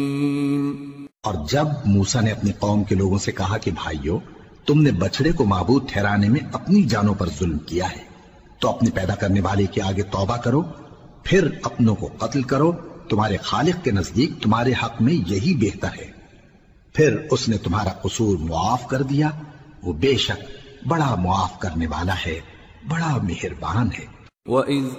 और जब मूसा ने अपनी कौम के लोगों से कहा कि भाइयों, तुमने बछड़े को माबूद ठहराने में अपनी जानों पर जुल्म किया है, तो अपने पैदा करने वाले के आगे तौबा करो, फिर अपनों को कत्ल करो, तुम्हारे खालिक के नजदीक तुम्हारे हक में यही बेहतर है। फिर उसने तुम्हारा कसूर मुआफ कर दिया, वो बेशक बड़ा मुआफ करने वाला है, बड़ा मेहरबान है। वइज़